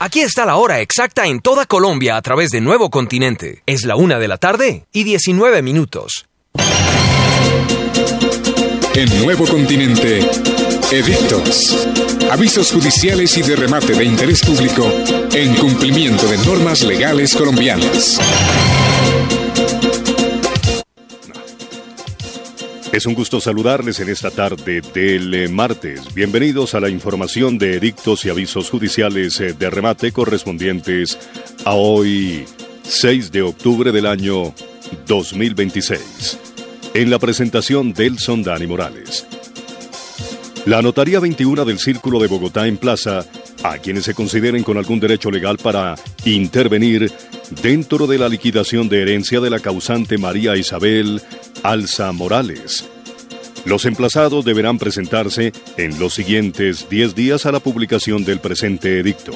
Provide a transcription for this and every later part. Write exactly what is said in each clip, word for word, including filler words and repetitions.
Aquí está la hora exacta en toda Colombia a través de Nuevo Continente. Es la una de la tarde y diecinueve minutos. En Nuevo Continente, edictos, avisos judiciales y de remate de interés público en cumplimiento de normas legales colombianas. Es un gusto saludarles en esta tarde del martes. Bienvenidos a la información de edictos y avisos judiciales de remate correspondientes a hoy, seis de octubre del año dos mil veintiséis. En la presentación, Delson Dani Morales. La Notaría veintiuno del Círculo de Bogotá emplaza a quienes se consideren con algún derecho legal para intervenir dentro de la liquidación de herencia de la causante María Isabel Alza Morales. Los emplazados deberán presentarse en los siguientes diez días a la publicación del presente edicto.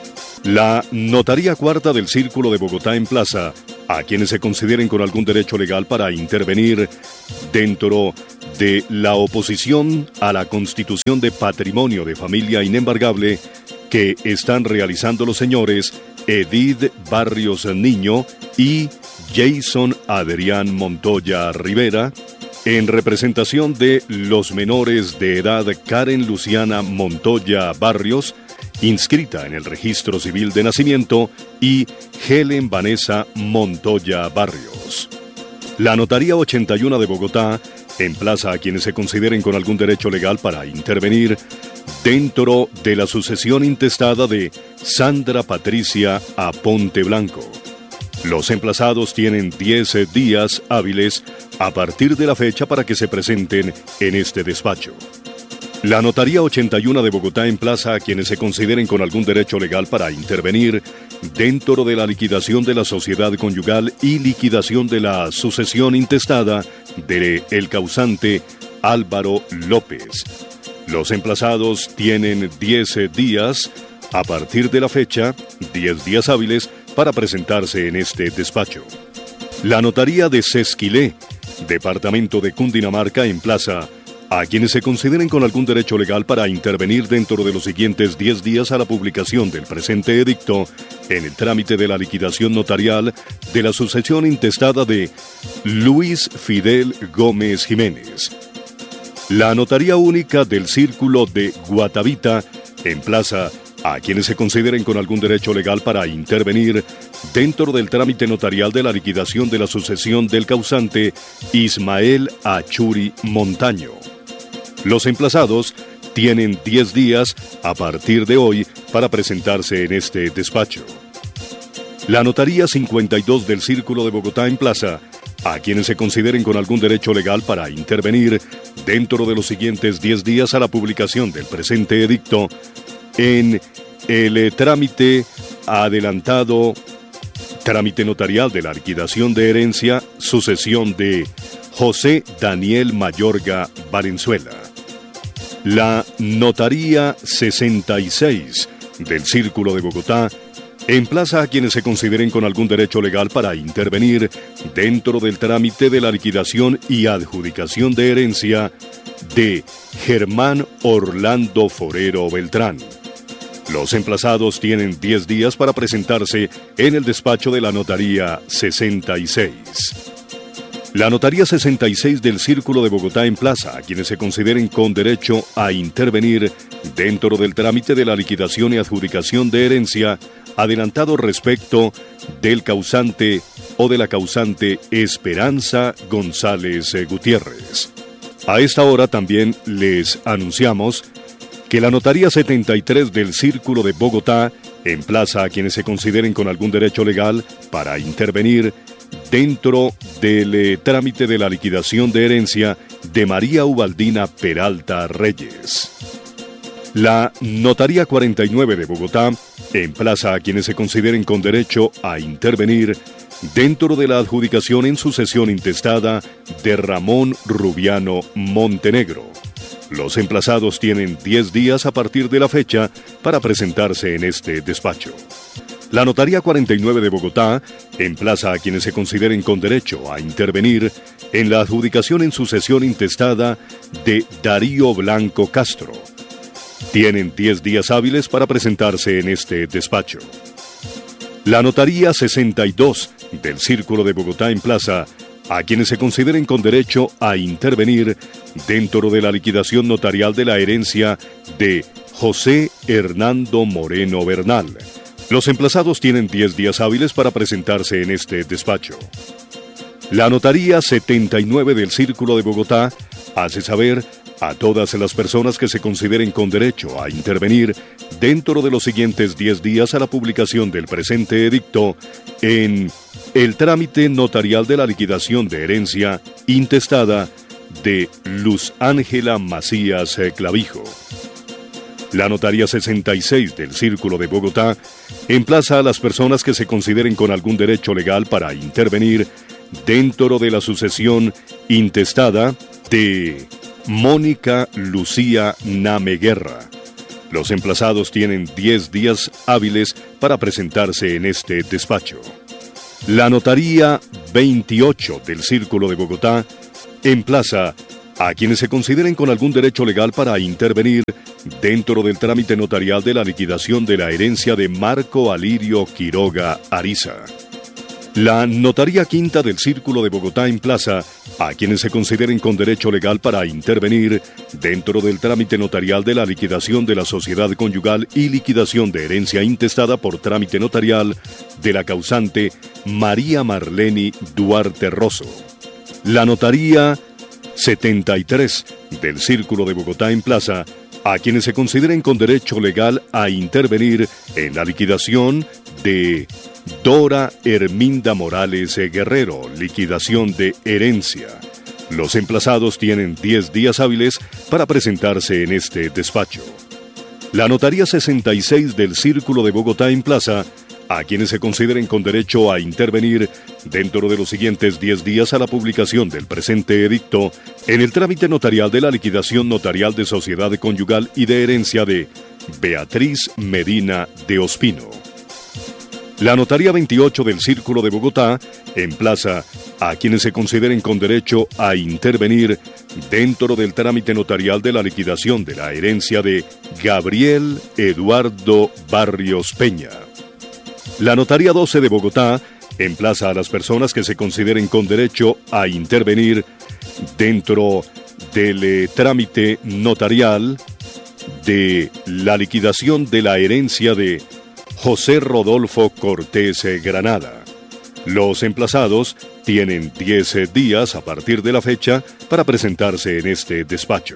La Notaría Cuarta del Círculo de Bogotá emplaza a quienes se consideren con algún derecho legal para intervenir dentro de la oposición a la Constitución de Patrimonio de Familia Inembargable que están realizando los señores Edith Barrios Niño y Jason Adrián Montoya Rivera, en representación de los menores de edad Karen Luciana Montoya Barrios, inscrita en el Registro Civil de Nacimiento, y Helen Vanessa Montoya Barrios. La Notaría ochenta y uno de Bogotá emplaza a quienes se consideren con algún derecho legal para intervenir dentro de la sucesión intestada de Sandra Patricia Aponte Blanco. Los emplazados tienen diez días hábiles a partir de la fecha para que se presenten en este despacho. La Notaría ochenta y uno de Bogotá emplaza a quienes se consideren con algún derecho legal para intervenir dentro de la liquidación de la sociedad conyugal y liquidación de la sucesión intestada de el causante Álvaro López. Los emplazados tienen diez días a partir de la fecha, diez días hábiles, para presentarse en este despacho. La Notaría de Sesquilé, Departamento de Cundinamarca, emplaza a quienes se consideren con algún derecho legal para intervenir dentro de los siguientes diez días a la publicación del presente edicto en el trámite de la liquidación notarial de la sucesión intestada de Luis Fidel Gómez Jiménez. La Notaría Única del Círculo de Guatavita emplaza a quienes se consideren con algún derecho legal para intervenir dentro del trámite notarial de la liquidación de la sucesión del causante Ismael Achuri Montaño. Los emplazados tienen diez días a partir de hoy para presentarse en este despacho. La Notaría cincuenta y dos del Círculo de Bogotá emplaza a quienes se consideren con algún derecho legal para intervenir dentro de los siguientes diez días a la publicación del presente edicto en el trámite adelantado, trámite notarial de la liquidación de herencia, sucesión de José Daniel Mayorga Valenzuela. La Notaría sesenta y seis del Círculo de Bogotá emplaza a quienes se consideren con algún derecho legal para intervenir dentro del trámite de la liquidación y adjudicación de herencia de Germán Orlando Forero Beltrán. Los emplazados tienen diez días para presentarse en el despacho de la Notaría sesenta y seis. La Notaría sesenta y seis del Círculo de Bogotá emplaza a quienes se consideren con derecho a intervenir dentro del trámite de la liquidación y adjudicación de herencia adelantado respecto del causante o de la causante Esperanza González Gutiérrez. A esta hora también les anunciamos que la Notaría setenta y tres del Círculo de Bogotá emplaza a quienes se consideren con algún derecho legal para intervenir dentro del eh, trámite de la liquidación de herencia de María Ubaldina Peralta Reyes. La Notaría cuarenta y nueve de Bogotá emplaza a quienes se consideren con derecho a intervenir dentro de la adjudicación en sucesión intestada de Ramón Rubiano Montenegro. Los emplazados tienen diez días a partir de la fecha para presentarse en este despacho. La Notaría cuarenta y nueve de Bogotá emplaza a quienes se consideren con derecho a intervenir en la adjudicación en sucesión intestada de Darío Blanco Castro. tienen diez días hábiles para presentarse en este despacho. La Notaría sesenta y dos del Círculo de Bogotá emplaza a quienes se consideren con derecho a intervenir dentro de la liquidación notarial de la herencia de José Hernando Moreno Bernal. Los emplazados tienen diez días hábiles para presentarse en este despacho. La Notaría setenta y nueve del Círculo de Bogotá hace saber a todas las personas que se consideren con derecho a intervenir dentro de los siguientes diez días a la publicación del presente edicto en el trámite notarial de la liquidación de herencia intestada de Luz Ángela Macías Clavijo. La Notaría sesenta y seis del Círculo de Bogotá emplaza a las personas que se consideren con algún derecho legal para intervenir dentro de la sucesión intestada de Mónica Lucía Nameguerra. Los emplazados tienen diez días hábiles para presentarse en este despacho. La Notaría veintiocho del Círculo de Bogotá emplaza a quienes se consideren con algún derecho legal para intervenir dentro del trámite notarial de la liquidación de la herencia de Marco Alirio Quiroga Ariza. La Notaría quinta del Círculo de Bogotá emplaza a quienes se consideren con derecho legal para intervenir dentro del trámite notarial de la liquidación de la sociedad conyugal y liquidación de herencia intestada por trámite notarial de la causante María Marleni Duarte Rosso. La Notaría setenta y tres del Círculo de Bogotá emplaza a quienes se consideren con derecho legal a intervenir en la liquidación de Dora Herminda Morales Guerrero, liquidación de herencia. Los emplazados tienen diez días hábiles para presentarse en este despacho. La Notaría sesenta y seis del Círculo de Bogotá emplaza a quienes se consideren con derecho a intervenir dentro de los siguientes diez días a la publicación del presente edicto en el trámite notarial de la liquidación notarial de sociedad conyugal y de herencia de Beatriz Medina de Ospino. La Notaría veintiocho del Círculo de Bogotá emplaza a quienes se consideren con derecho a intervenir dentro del trámite notarial de la liquidación de la herencia de Gabriel Eduardo Barrios Peña. La Notaría doce de Bogotá emplaza a las personas que se consideren con derecho a intervenir dentro del eh, trámite notarial de la liquidación de la herencia de José Rodolfo Cortés Granada. Los emplazados tienen diez días a partir de la fecha para presentarse en este despacho.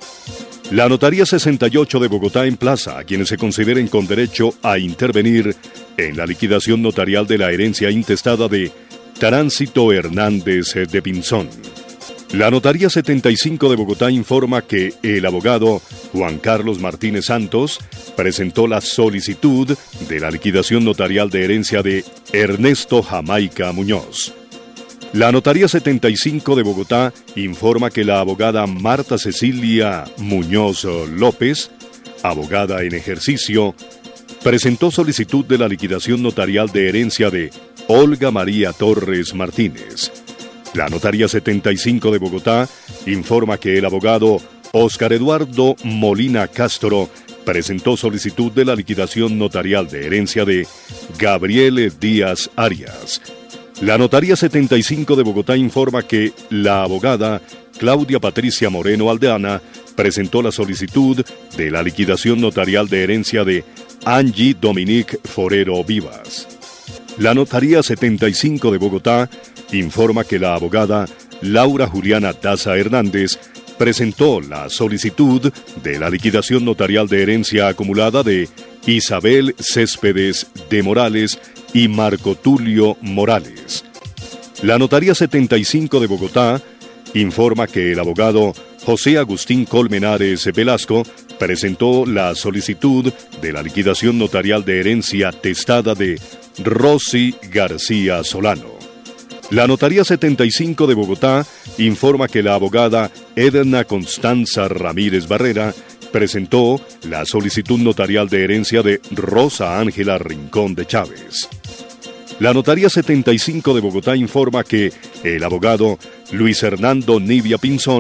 La Notaría sesenta y ocho de Bogotá emplaza a quienes se consideren con derecho a intervenir en la liquidación notarial de la herencia intestada de Tránsito Hernández de Pinzón. La Notaría setenta y cinco de Bogotá informa que el abogado Juan Carlos Martínez Santos presentó la solicitud de la liquidación notarial de herencia de Ernesto Jamaica Muñoz. La Notaría setenta y cinco de Bogotá informa que la abogada Marta Cecilia Muñoz López, abogada en ejercicio, presentó solicitud de la liquidación notarial de herencia de Olga María Torres Martínez. La Notaría setenta y cinco de Bogotá informa que el abogado Óscar Eduardo Molina Castro presentó solicitud de la liquidación notarial de herencia de Gabriel Díaz Arias. La Notaría setenta y cinco de Bogotá informa que la abogada Claudia Patricia Moreno Aldeana presentó la solicitud de la liquidación notarial de herencia de Angie Dominique Forero Vivas. La Notaría setenta y cinco de Bogotá informa que la abogada Laura Juliana Daza Hernández presentó la solicitud de la liquidación notarial de herencia acumulada de Isabel Céspedes de Morales y Marco Tulio Morales. La Notaría setenta y cinco de Bogotá informa que el abogado José Agustín Colmenares Velasco presentó la solicitud de la liquidación notarial de herencia testada de Rosy García Solano. La Notaría setenta y cinco de Bogotá informa que la abogada Edna Constanza Ramírez Barrera presentó la solicitud notarial de herencia de Rosa Ángela Rincón de Chávez. La Notaría setenta y cinco de Bogotá informa que el abogado Luis Hernando Nivia Pinzón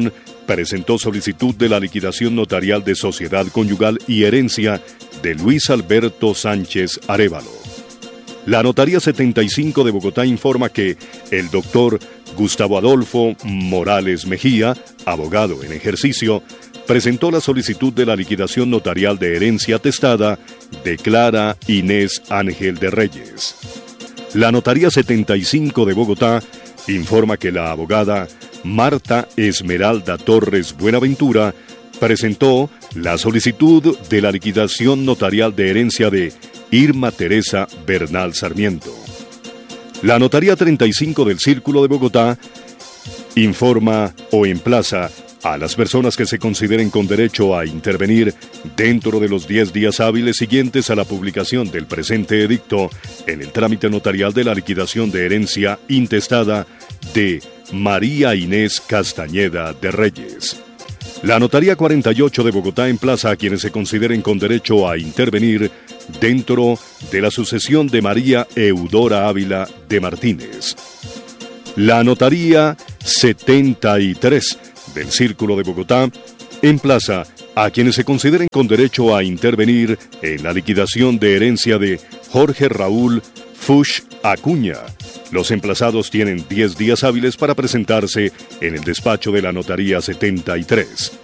presentó solicitud de la liquidación notarial de sociedad conyugal y herencia de Luis Alberto Sánchez Arévalo. La Notaría setenta y cinco de Bogotá informa que el doctor Gustavo Adolfo Morales Mejía, abogado en ejercicio, presentó la solicitud de la liquidación notarial de herencia atestada de Clara Inés Ángel de Reyes. La Notaría setenta y cinco de Bogotá informa que la abogada Marta Esmeralda Torres Buenaventura presentó la solicitud de la liquidación notarial de herencia de Irma Teresa Bernal Sarmiento. La Notaría treinta y cinco del Círculo de Bogotá informa o emplaza a las personas que se consideren con derecho a intervenir dentro de los diez días hábiles siguientes a la publicación del presente edicto en el trámite notarial de la liquidación de herencia intestada de María Inés Castañeda de Reyes. La Notaría cuarenta y ocho de Bogotá emplaza a quienes se consideren con derecho a intervenir dentro de la sucesión de María Eudora Ávila de Martínez. La Notaría setenta y tres del Círculo de Bogotá emplaza a quienes se consideren con derecho a intervenir en la liquidación de herencia de Jorge Raúl Fuchs Acuña. Los emplazados tienen diez días hábiles para presentarse en el despacho de la Notaría setenta y tres.